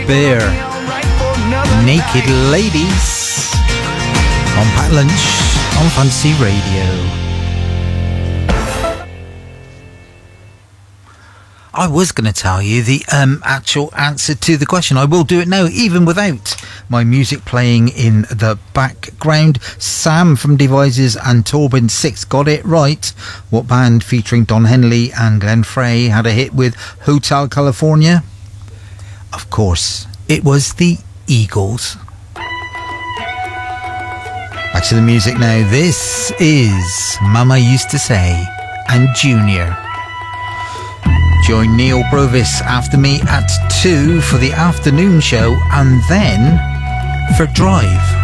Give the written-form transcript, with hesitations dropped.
Bear, Naked Ladies on Pat Lunch on Fantasy Radio. I was going to tell you the actual answer to the question. I will do it now, even without my music playing in the background. Sam from Devices and Torben 6 got it right. What band featuring Don Henley and Glenn Frey had a hit with Hotel California? Of course, it was the Eagles. Back to the music now. This is Mama Used to Say and Junior. Join Neil Brovis after me at 2 for the afternoon show and then for Drive.